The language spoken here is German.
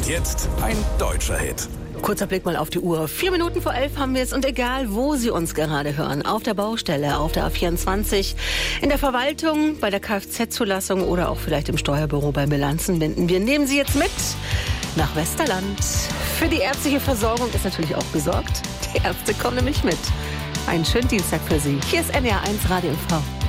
jetzt ein deutscher Hit. Kurzer Blick mal auf die Uhr. 4 Minuten vor 11 haben wir es und egal, wo Sie uns gerade hören, auf der Baustelle, auf der A24, in der Verwaltung, bei der Kfz-Zulassung oder auch vielleicht im Steuerbüro bei Bilanzenbinden. Wir nehmen Sie jetzt mit nach Westerland. Für die ärztliche Versorgung ist natürlich auch gesorgt. Die Ärzte kommen nämlich mit. Einen schönen Dienstag für Sie. Hier ist NDR 1 Radio MV.